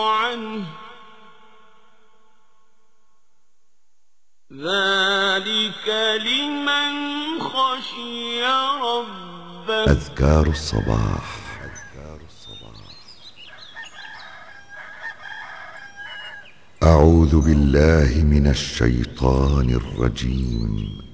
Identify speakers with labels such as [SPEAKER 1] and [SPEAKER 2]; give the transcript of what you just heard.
[SPEAKER 1] عنه ذلك لمن خشي ربه.
[SPEAKER 2] أذكار الصباح. أعوذ بالله من الشيطان الرجيم.